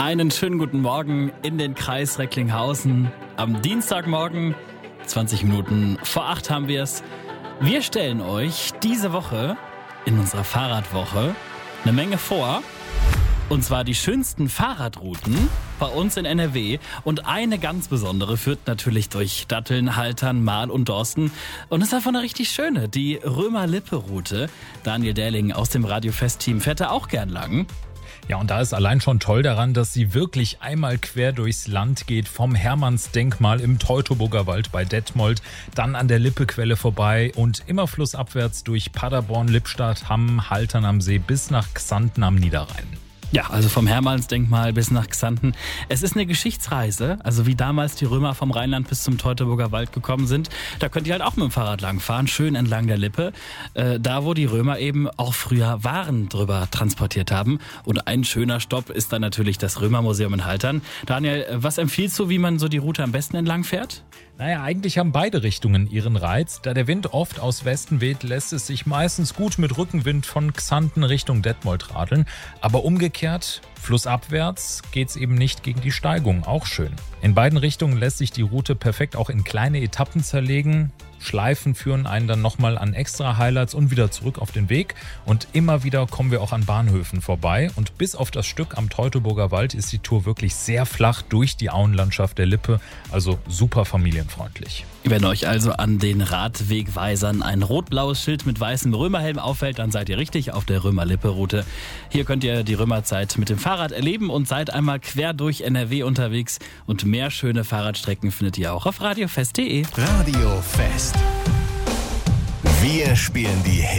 Einen schönen guten Morgen in den Kreis Recklinghausen. Am Dienstagmorgen, 20 Minuten vor 8 haben wir es. Wir stellen euch diese Woche in unserer Fahrradwoche eine Menge vor. Und zwar die schönsten Fahrradrouten bei uns in NRW. Und eine ganz besondere führt natürlich durch Datteln, Haltern, Marl und Dorsten. Und ist davon eine richtig schöne, die Römer-Lippe-Route. Daniel Dähling aus dem Radio-Fest-Team fährt da auch gern lang. Ja, und da ist allein schon toll daran, dass sie wirklich einmal quer durchs Land geht, vom Hermannsdenkmal im Teutoburger Wald bei Detmold, dann an der Lippequelle vorbei und immer flussabwärts durch Paderborn, Lippstadt, Hamm, Haltern am See bis nach Xanten am Niederrhein. Ja, also vom Hermannsdenkmal bis nach Xanten. Es ist eine Geschichtsreise, also wie damals die Römer vom Rheinland bis zum Teutoburger Wald gekommen sind. Da könnt ihr halt auch mit dem Fahrrad langfahren, schön entlang der Lippe. Da, wo die Römer eben auch früher Waren drüber transportiert haben. Und ein schöner Stopp ist dann natürlich das Römermuseum in Haltern. Daniel, was empfiehlst du, wie man so die Route am besten entlang fährt? Naja, eigentlich haben beide Richtungen ihren Reiz. Da der Wind oft aus Westen weht, lässt es sich meistens gut mit Rückenwind von Xanten Richtung Detmold radeln. Aber umgekehrt, flussabwärts, geht's eben nicht gegen die Steigung. Auch schön. In beiden Richtungen lässt sich die Route perfekt auch in kleine Etappen zerlegen. Schleifen führen einen dann nochmal an extra Highlights und wieder zurück auf den Weg. Und immer wieder kommen wir auch an Bahnhöfen vorbei. Und bis auf das Stück am Teutoburger Wald ist die Tour wirklich sehr flach durch die Auenlandschaft der Lippe. Also super familienfreundlich. Wenn euch also an den Radwegweisern ein rot-blaues Schild mit weißem Römerhelm auffällt, dann seid ihr richtig auf der Römer-Lippe-Route. Hier könnt ihr die Römerzeit mit dem Fahrrad erleben und seid einmal quer durch NRW unterwegs. Und mehr schöne Fahrradstrecken findet ihr auch auf radiofest.de. Radio Fest. Wir spielen die Hits.